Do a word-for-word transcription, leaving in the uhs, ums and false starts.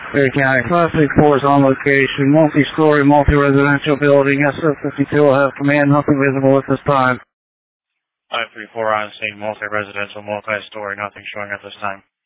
Perry County, five three four is on location, multi-story, multi-residential building, S O fifty-two will have command, nothing visible at this time. five three four on scene, multi-residential, multi-story, nothing showing at this time.